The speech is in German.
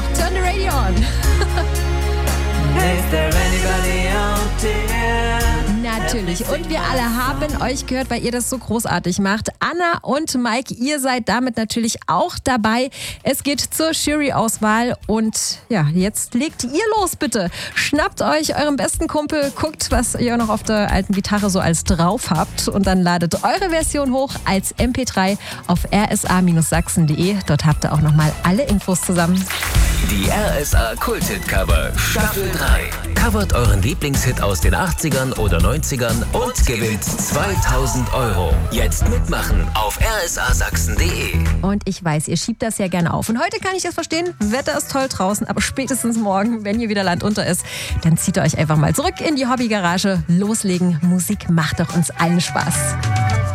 doch. Turn the radio on. Is there anybody out there? Natürlich. Und wir alle haben euch gehört, weil ihr das so großartig macht. Anna und Mike, ihr seid damit natürlich auch dabei. Es geht zur Jury-Auswahl. Und ja, jetzt legt ihr los, bitte. Schnappt euch euren besten Kumpel, guckt, was ihr noch auf der alten Gitarre so als drauf habt. Und dann ladet eure Version hoch als MP3 auf rsa-sachsen.de. Dort habt ihr auch nochmal alle Infos zusammen. Die RSA Kulthit-Cover Staffel 3. Covert euren Lieblingshit aus den 80ern oder 90ern und gewinnt 2000 €. Jetzt mitmachen auf rsa-sachsen.de. Und ich weiß, ihr schiebt das ja gerne auf. Und heute kann ich das verstehen. Wetter ist toll draußen, aber spätestens morgen, wenn hier wieder Land unter ist, dann zieht ihr euch einfach mal zurück in die Hobbygarage. Loslegen. Musik macht doch uns allen Spaß.